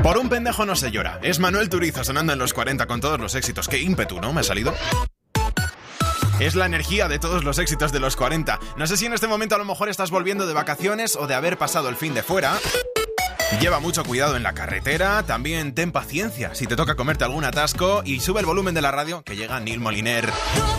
Por un pendejo no se llora. Es Manuel Turizo sonando en los 40 con todos los éxitos. Qué ímpetu, ¿no? Me ha salido. Es la energía de todos los éxitos de los 40. No sé si en este momento a lo mejor estás volviendo de vacaciones o de haber pasado el fin de fuera. Lleva mucho cuidado en la carretera. También ten paciencia si te toca comerte algún atasco. Y sube el volumen de la radio, que llega Neil Moliner.